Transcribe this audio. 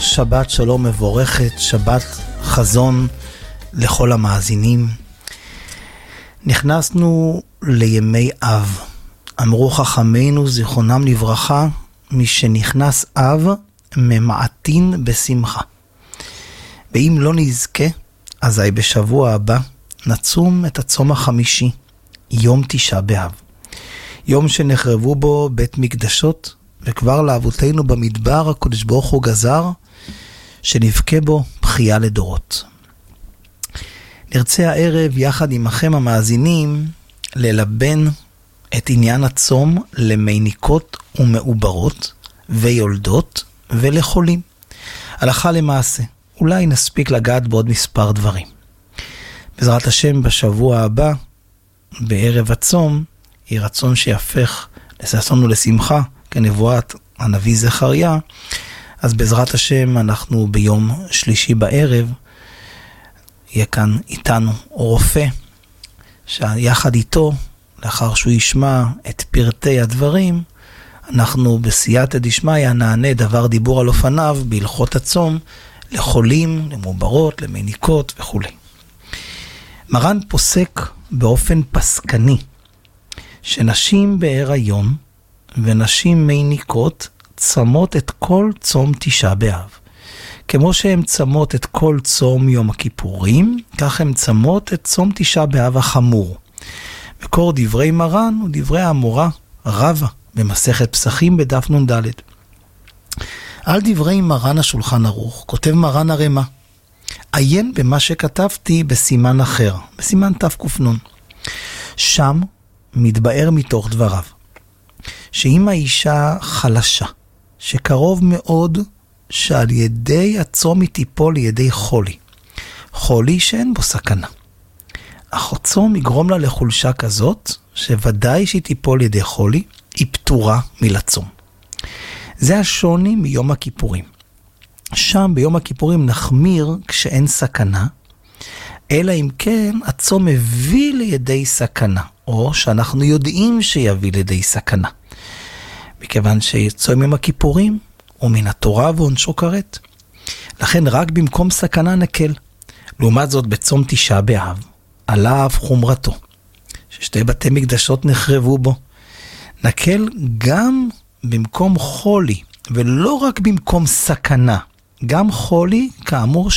שבת שלום מבורכת, שבת חזון לכל המאזינים. נכנסנו לימי אב. אמרו חכמינו זיכרונם לברכה, מי שנכנס אב ממעטין בשמחה. ואם לא נזכה, אזי בשבוע הבא נצום את הצום החמישי, יום תשעה באב. יום שנחרבו בו בית מקדשות, וכבר לאבותינו במדבר הקדוש ברוך הוא גזר, שנבכה בו בחייה לדורות. נרצה הערב יחד עמכם המאזינים ללבן את עניין הצום למיניקות ומעוברות ויולדות ולחולים. הלכה למעשה, אולי נספיק לגעת בעוד מספר דברים. בעזרת השם בשבוע הבא, בערב הצום, יהי רצון שיהפך לששון ולשמחה, כנבואת הנביא זכריה. אז בעזרת השם אנחנו ביום שלישי בערב, יהיה כאן איתנו רופא, שיחד איתו, לאחר שהוא ישמע את פרטי הדברים, אנחנו בסייעתא דשמיא נענה דבר דיבור על אופניו בהלכות הצום, לחולים, למעוברות, למיניקות וכו'. מרן פוסק באופן פסקני, שנשים בהיריון ונשים מיניקות צמות את כל צום תשעה באב. כמו שהן צמות את כל צום יום הכיפורים, כך הן צמות את צום תשעה באב החמור. מקור דברי מרן הוא דברי האמורה רבא במסכת פסחים בדף נ"ד. על דברי מרן השולחן ערוך כותב מרן הרמ"א, עיין במה שכתבתי בסימן אחר, בסימן תק"ן. שם מתבאר מתוך דבריו, שאם האישה חלשה, שקרוב מאוד שעל ידי הצום היא תיפול לידי חולי, חולי שאין בו סכנה, אך הצום יגרום לה לחולשה כזאת, שוודאי שהיא תיפול לידי חולי, היא פטורה מלצום. זה השוני מיום הכיפורים. שם ביום הכיפורים נחמיר כשאין סכנה, אלא אם כן הצום מביא לידי סכנה, או שאנחנו יודעים שיביא לידי סכנה. מכיוון שצום יום הכיפורים הוא מן התורה ועונשו כרת. לכן רק במקום סכנה נקל. לעומת זאת בצום תשעה באב, עלה אף חומרתו, ששתי בתי מקדשות נחרבו בו. נקל גם במקום חולי, ולא רק במקום סכנה. גם חולי, כאמור,